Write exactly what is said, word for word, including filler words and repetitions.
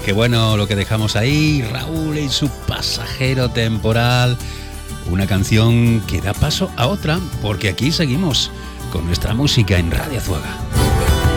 Qué bueno lo que dejamos ahí, Raúl y su pasajero temporal. Una canción que da paso a otra, porque aquí seguimos con nuestra música en Radio Azuaga.